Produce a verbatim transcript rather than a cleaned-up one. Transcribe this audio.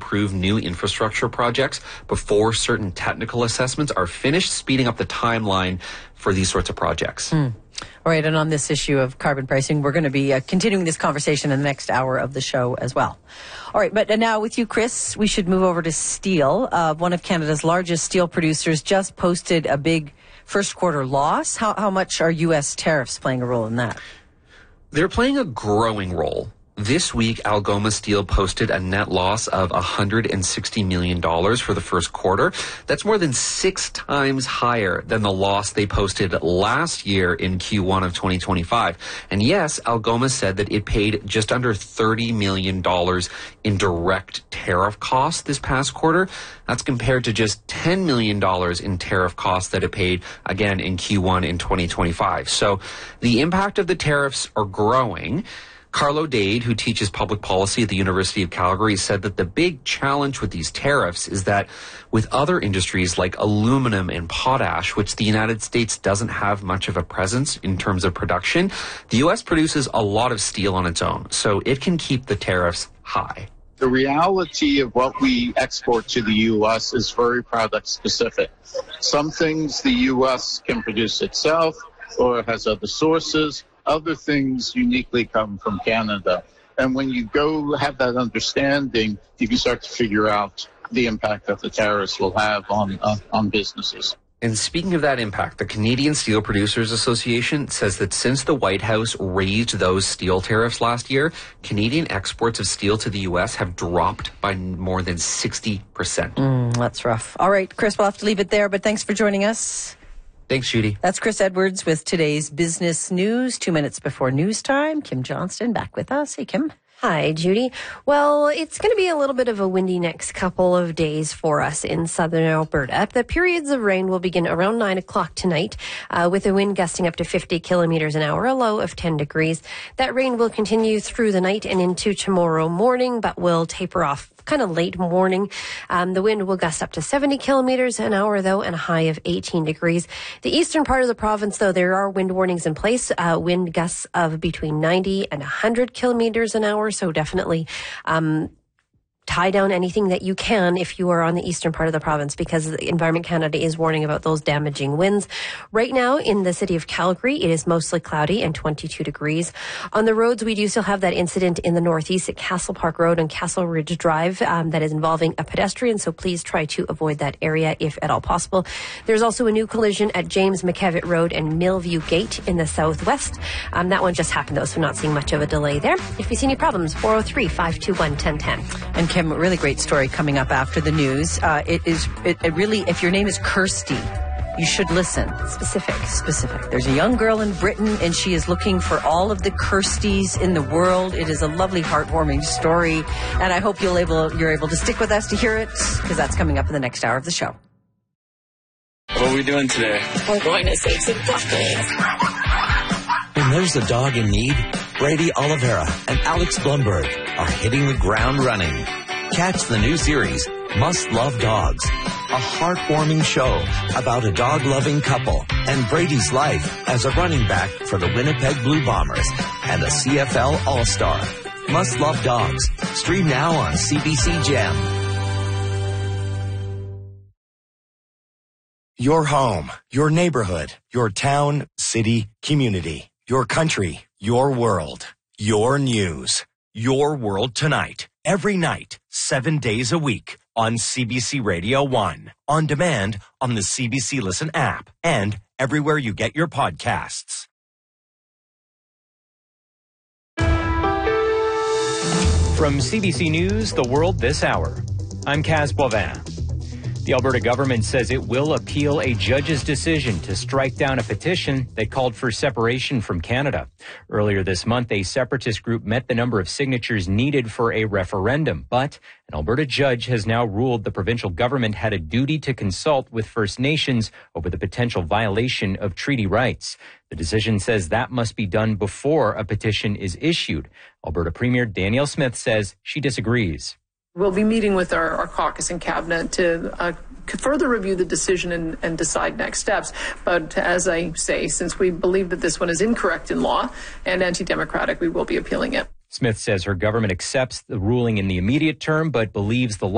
approve new infrastructure projects before certain technical assessments are finished, speeding up the timeline for these sorts of projects. Mm. All right, and on this issue of carbon pricing, we're going to be uh, continuing this conversation in the next hour of the show as well. All right, but uh, now with you, Chris, we should move over to steel. Uh, one of Canada's largest steel producers just posted a big first quarter loss. How, how much are U S tariffs playing a role in that? They're playing a growing role. This week, Algoma Steel posted a net loss of one hundred sixty million dollars for the first quarter. That's more than six times higher than the loss they posted last year in Q one of twenty twenty-five. And yes, Algoma said that it paid just under thirty million dollars in direct tariff costs this past quarter. That's compared to just ten million dollars in tariff costs that it paid, again, in Q one in twenty twenty-five. So the impact of the tariffs are growing. Carlo Dade, who teaches public policy at the University of Calgary, said that the big challenge with these tariffs is that with other industries like aluminum and potash, which the United States doesn't have much of a presence in terms of production, the U S produces a lot of steel on its own, so it can keep the tariffs high. The reality of what we export to the U S is very product specific. Some things the U S can produce itself or has other sources. Other things uniquely come from Canada. And when you go have that understanding, you can start to figure out the impact that the tariffs will have on uh, on businesses. And speaking of that impact, the Canadian Steel Producers Association says that since the White House raised those steel tariffs last year, Canadian exports of steel to the U S have dropped by more than sixty percent. Mm, that's rough. All right, Chris, we'll have to leave it there, but thanks for joining us. Thanks, Judy. That's Chris Edwards with today's business news. Two minutes before news time, Kim Johnston back with us. Hey, Kim. Hi, Judy. Well, it's going to be a little bit of a windy next couple of days for us in southern Alberta. The periods of rain will begin around nine o'clock tonight, uh, with a wind gusting up to fifty kilometers an hour, a low of ten degrees. That rain will continue through the night and into tomorrow morning, but will taper off kind of late morning. Um, the wind will gust up to seventy kilometers an hour, though, and a high of eighteen degrees. The eastern part of the province, though, there are wind warnings in place, uh, wind gusts of between ninety and one hundred kilometers an hour. So definitely um, tie down anything that you can if you are on the eastern part of the province, because Environment Canada is warning about those damaging winds. Right now in the city of Calgary, it is mostly cloudy and twenty-two degrees. On the roads, we do still have that incident in the northeast at Castle Park Road and Castle Ridge Drive um, that is involving a pedestrian, so please try to avoid that area if at all possible. There's also a new collision at James McKevitt Road and Millview Gate in the southwest. Um, that one just happened, though, so not seeing much of a delay there. If you see any problems, four oh three, five two one, one oh one oh. And Kim, a really great story coming up after the news. Uh, it is it, it really, if your name is Kirsty, you should listen. Specific. Specific. There's a young girl in Britain, and she is looking for all of the Kirsties in the world. It is a lovely, heartwarming story, and I hope you'll able you're able to stick with us to hear it, because that's coming up in the next hour of the show. What are we doing today? We're going to save some buckets. When there's a dog in need, Brady Oliveira and Alex Blumberg are hitting the ground running. Catch the new series, Must Love Dogs, a heartwarming show about a dog-loving couple and Brady's life as a running back for the Winnipeg Blue Bombers and a C F L All-Star. Must Love Dogs. Stream now on C B C Gem. Your home, your neighborhood, your town, city, community, your country, your world, your news. Your World Tonight, every night, seven days a week on C B C Radio one, on demand on the C B C Listen app, and everywhere you get your podcasts. From C B C News, The World This Hour, I'm Kaz Boivin. The Alberta government says it will appeal a judge's decision to strike down a petition that called for separation from Canada. Earlier this month, a separatist group met the number of signatures needed for a referendum, but an Alberta judge has now ruled the provincial government had a duty to consult with First Nations over the potential violation of treaty rights. The decision says that must be done before a petition is issued. Alberta Premier Danielle Smith says she disagrees. We'll be meeting with our, our caucus and cabinet to uh, further review the decision and, and decide next steps. But as I say, since we believe that this one is incorrect in law and anti-democratic, we will be appealing it. Smith says her government accepts the ruling in the immediate term, but believes the